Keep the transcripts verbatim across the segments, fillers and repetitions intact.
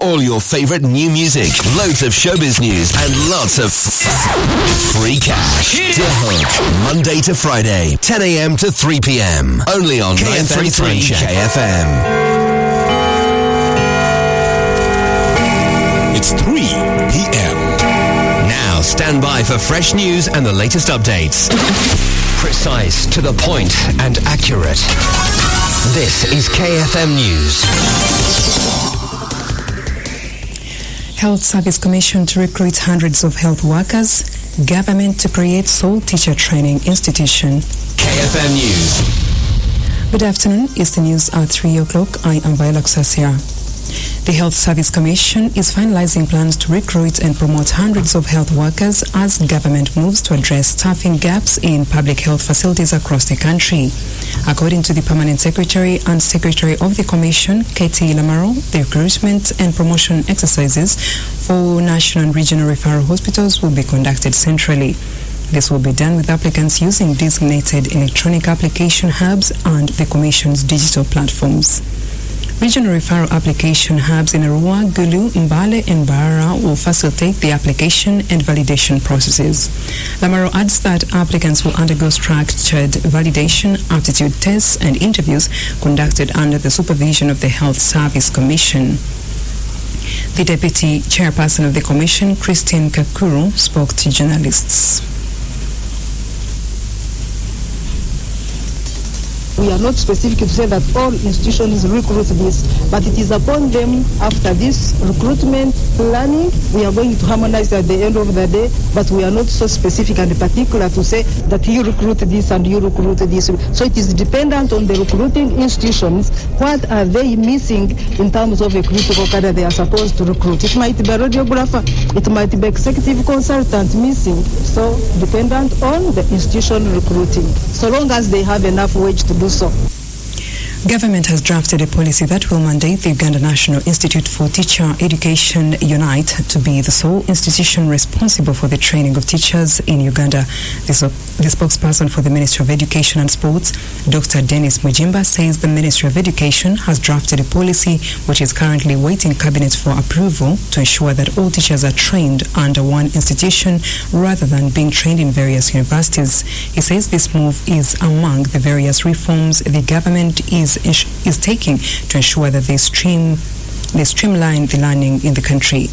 All your favorite new music, loads of showbiz news, and lots of free cash. To Hook, Monday to Friday, ten a.m. to three p.m. Only on nine thirty-three K F M. It's three p.m. Now stand by for fresh news and the latest updates. Precise, to the point, and accurate. This is K F M News. Health Service Commission to recruit hundreds of health workers. Government to create sole teacher training institution. K F M News. Good afternoon. It's the news at three o'clock. I am Viola Kusasia. The Health Service Commission is finalizing plans to recruit and promote hundreds of health workers as government moves to address staffing gaps in public health facilities across the country. According to the Permanent Secretary and Secretary of the Commission, Katie Lamaro, the recruitment and promotion exercises for national and regional referral hospitals will be conducted centrally. This will be done with applicants using designated electronic application hubs and the Commission's digital platforms. Regional referral application hubs in Arua, Gulu, Mbale and Barra will facilitate the application and validation processes. Lamaro adds that applicants will undergo structured validation, aptitude tests and interviews conducted under the supervision of the Health Service Commission. The Deputy Chairperson of the Commission, Christine Kakuru, spoke to journalists. We are not specific to say that all institutions recruit this, but it is upon them after this recruitment planning. We are going to harmonize at the end of the day, but we are not so specific and particular to say that you recruit this and you recruit this. So it is dependent on the recruiting institutions. What are they missing in terms of a critical cadre they are supposed to recruit? It might be a radiographer, it might be executive consultant missing. So dependent on the institution recruiting, so long as they have enough wage to do so. Government has drafted a policy that will mandate the Uganda National Institute for Teacher Education, UNITE, to be the sole institution responsible for the training of teachers in Uganda. This, uh, the spokesperson for the Ministry of Education and Sports, Doctor Dennis Mujimba, says the Ministry of Education has drafted a policy which is currently waiting Cabinet for approval to ensure that all teachers are trained under one institution rather than being trained in various universities. He says this move is among the various reforms the government is is taking to ensure that they stream they streamline the learning in the country.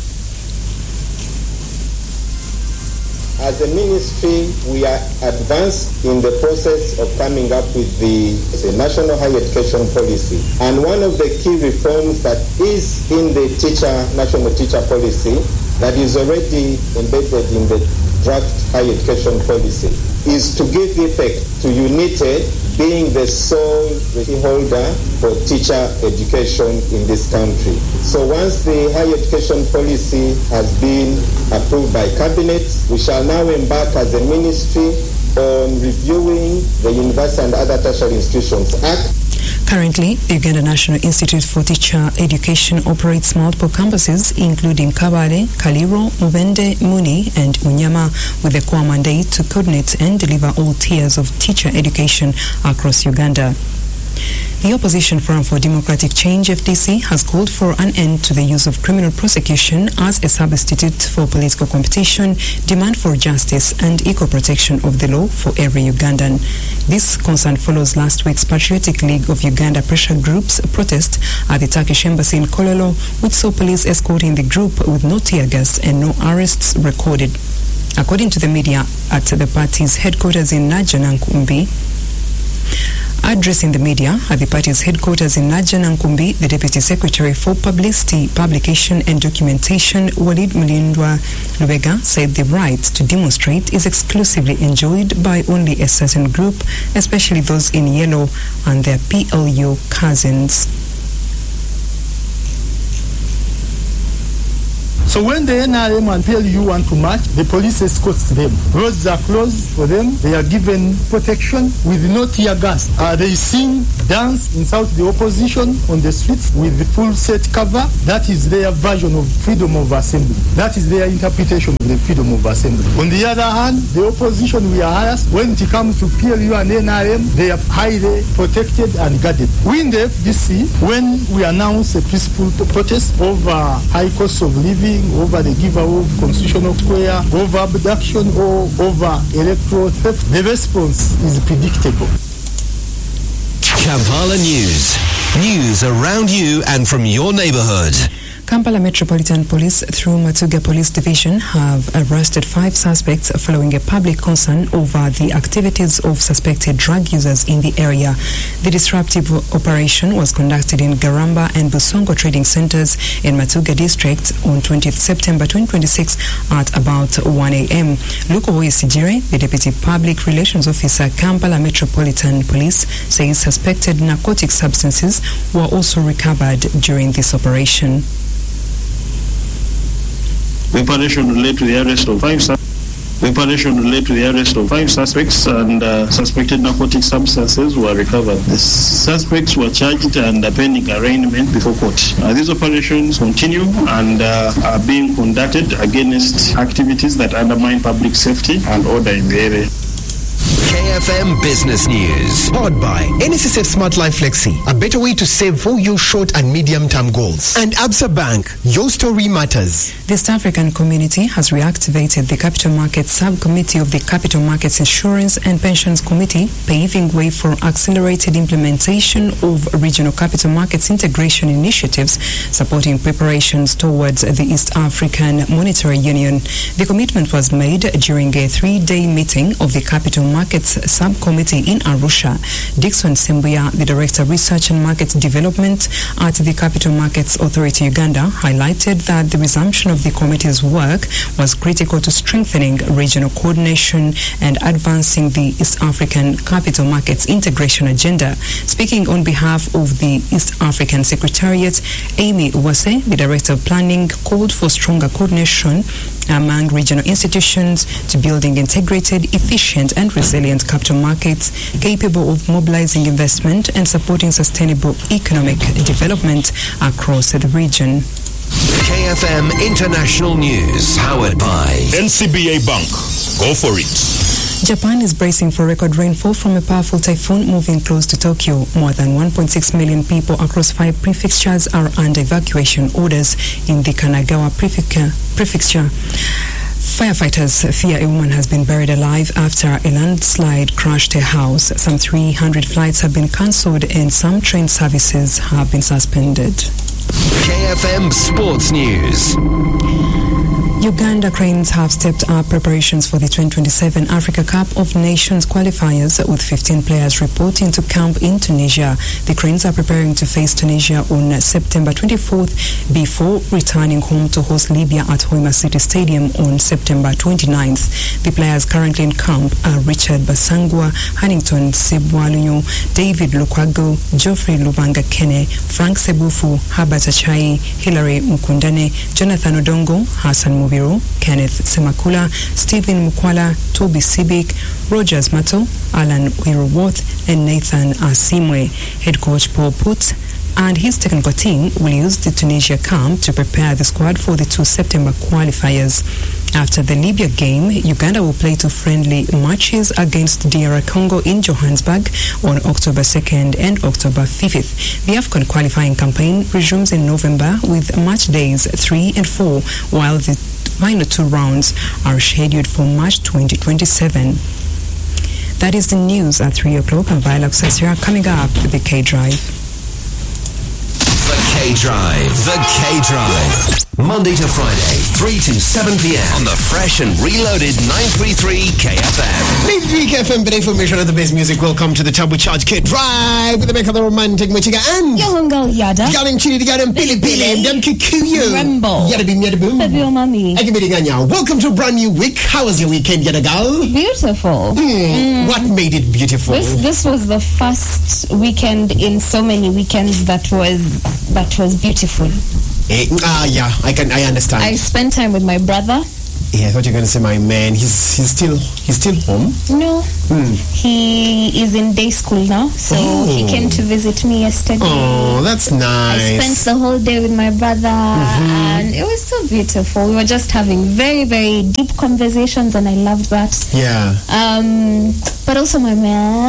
As a ministry, we are advanced in the process of coming up with the, the National Higher Education Policy. And one of the key reforms that is in the teacher National Teacher Policy that is already embedded in the draft Higher Education Policy is to give effect to UNITE being the sole holder for teacher education in this country. So once the higher education policy has been approved by Cabinet, we shall now embark as a ministry on reviewing the University and Other Tertiary Institutions Act. Currently, the Uganda National Institute for Teacher Education operates multiple campuses, including Kabale, Kaliro, Mubende, Muni, and Unyama, with a core mandate to coordinate and deliver all tiers of teacher education across Uganda. The Opposition Forum for Democratic Change, F D C, has called for an end to the use of criminal prosecution as a substitute for political competition, demand for justice and equal protection of the law for every Ugandan. This concern follows last week's Patriotic League of Uganda pressure group's protest at the Turkish embassy in Kololo, which saw police escorting the group with no tear gas and no arrests recorded. According to the media at the party's headquarters in Najanankumbi, Addressing the media at the party's headquarters in Najanankumbi, the Deputy Secretary for Publicity, Publication and Documentation, Walid Mulindwa Lubega, said the right to demonstrate is exclusively enjoyed by only a certain group, especially those in yellow and their P L U cousins. So when the N R M tell you want to march, the police escorts them. Roads are closed for them. They are given protection with no tear gas. Uh, they sing dance, insult the opposition on the streets with the full set cover. That is their version of freedom of assembly. That is their interpretation of the freedom of assembly. On the other hand, the opposition we are highest. When it comes to P L U and N R M, they are highly protected and guarded. We in the F D C, when we announce a peaceful protest over high cost of living, over the giveaway of Constitutional Square, over abduction or over electoral theft, the response is predictable. Kampala News. News around you and from your neighborhood. Kampala Metropolitan Police, through Matuga Police Division, have arrested five suspects following a public concern over the activities of suspected drug users in the area. The disruptive operation was conducted in Garamba and Busongo trading centers in Matuga district on twentieth September twenty twenty-six at about one a.m. Luko Oyesigire, the Deputy Public Relations Officer, Kampala Metropolitan Police, says suspected narcotic substances were also recovered during this operation. The operation related to the arrest of five suspects. The operation related to the arrest of five suspects and uh, suspected narcotic substances were recovered. The suspects were charged and pending arraignment before court. Uh, these operations continue and uh, are being conducted against activities that undermine public safety and order in the area. K F M Business News. Powered by N S S F Smart Life Flexi, a better way to save for your short and medium-term goals. And Absa Bank, your story matters. The East African community has reactivated the Capital Markets Subcommittee of the Capital Markets Insurance and Pensions Committee, paving way for accelerated implementation of regional capital markets integration initiatives, supporting preparations towards the East African Monetary Union. The commitment was made during a three-day meeting of the Capital Markets Subcommittee in Arusha. Dixon Sembuya, the Director of Research and Market Development at the Capital Markets Authority Uganda, highlighted that the resumption of the committee's work was critical to strengthening regional coordination and advancing the East African capital markets integration agenda. Speaking on behalf of the East African Secretariat, Amy Uwase, the Director of Planning, called for stronger coordination among regional institutions to building integrated, efficient and resilient capital markets capable of mobilizing investment and supporting sustainable economic development across the region. K F M International News, powered by N C B A Bank. Go for it. Japan is bracing for record rainfall from a powerful typhoon moving close to Tokyo. More than one point six million people across five prefectures are under evacuation orders in the Kanagawa prefecture. Firefighters fear a woman has been buried alive after a landslide crashed her house. Some three hundred flights have been cancelled and some train services have been suspended. K F M Sports News. Uganda Cranes have stepped up preparations for the twenty twenty-seven Africa Cup of Nations qualifiers, with fifteen players reporting to camp in Tunisia. The Cranes are preparing to face Tunisia on September twenty-fourth before returning home to host Libya at Hoima City Stadium on September twenty-ninth. The players currently in camp are Richard Basangwa, Hannington Sebwalunyo, David Lukwago, Geoffrey Lubanga Kene, Frank Sebufu, Herbert Achai, Hilary Mukundane, Jonathan Odongo, Hassan Mubi, Kenneth Semakula, Stephen Mukwala, Toby Sibik, Rogers Mato, Alan Wiroworth, and Nathan Asimwe. Head coach Paul Putz and his technical team will use the Tunisia camp to prepare the squad for the two September qualifiers. After the Libya game, Uganda will play two friendly matches against D R Congo in Johannesburg on October second and October fifth. The AFCON qualifying campaign resumes in November with match days three and four, while the final two rounds are scheduled for March twenty twenty-seven. That is the news at three o'clock, and via Luxasia coming up with the K-Drive. The K-Drive. The K-Drive. Monday to Friday, three to seven p.m. on the fresh and reloaded nine thirty-three K F M. nine thirty-three K F M, but information of the best music. Welcome to the Turbo Charge K-Drive with the make of the romantic Michiga and Yohungal Yada. Yarin Chini Yarin Billy Billy Dem Kikuyu. Rambo. Yada Bim Yada Boom. Baby Mommy. Welcome to a brand new week. How was your weekend, Yada Gal? Beautiful. Mm. Mm. What made it beautiful? This, this was the first weekend in so many weekends that was that was beautiful. Ah, uh, yeah, I can, I understand. I spent time with my brother. Yeah, I thought you were going to say my man. He's he's still he's still home. No, Mm. he is in day school now, so Oh. he came to visit me yesterday. Oh, that's I nice. spent the whole day with my brother, and it was so beautiful. We were just having very, very deep conversations, and I loved that. Yeah. Um, but also my man.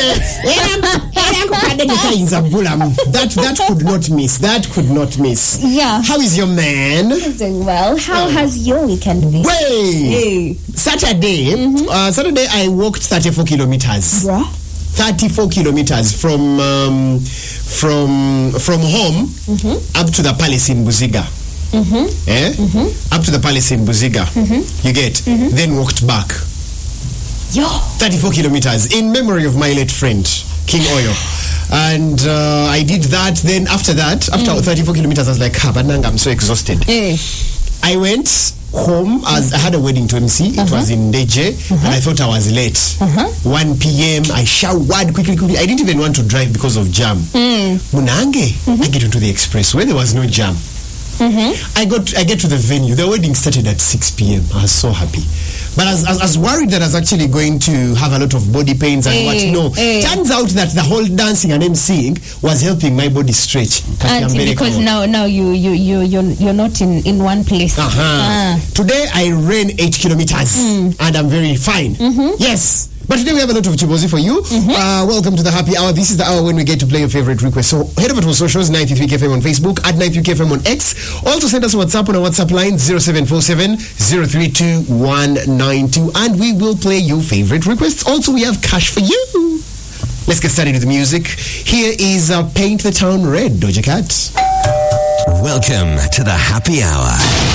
that that could not miss. That could not miss. Yeah. How is your man? He's doing well. How has your weekend been? Way. Hey. Saturday. Uh, Saturday I walked thirty-four kilometers. Yeah. thirty-four kilometers from um, from from home up to the palace in Buziga. Mm-hmm. Eh? Mm-hmm. Up to the palace in Buziga. Mm-hmm. You get. Mm-hmm. Then walked back. Yo. thirty-four kilometers in memory of my late friend King Oyo. And uh, I did that. Then after that, after Mm. thirty-four kilometers, I was like, ah, Bananga, I'm so exhausted. Hey. I went home as I had a wedding to M C. It Uh-huh. was in Deje, and I thought I was late. Uh-huh. one p.m. I showered quickly, quickly. I didn't even want to drive because of jam. Mm. Munange, I get into the express where there was no jam. Mm-hmm. I got, I get to the venue. The wedding started at six p.m. I was so happy. But I was, I was worried that I was actually going to have a lot of body pains and Hey, what. No. hey. Turns out that the whole dancing and emceeing was helping my body stretch. Kati And ambele because kamo. now, now you, you, you, you're, you're not in, in one place. Uh-huh. Ah. Today I ran eight kilometers and I'm very fine. Yes. But today we have a lot of Chibozi for you. Uh, welcome to the happy hour. This is the hour when we get to play your favorite request. So head over to our socials, ninety-three K F M on Facebook, at ninety-three K F M on X. Also send us a WhatsApp on our WhatsApp line zero seven four seven zero three two one nine two, and we will play your favorite requests. Also, we have cash for you. Let's get started with the music. Here is uh, Paint the Town Red, Doja Cat. Welcome to the happy hour.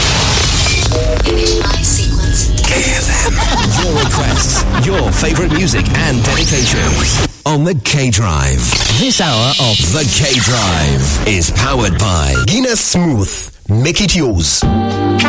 K F M. Your requests, your favorite music and dedications on the K Drive. This hour of the K Drive is powered by Guinness Smooth. Make it yours.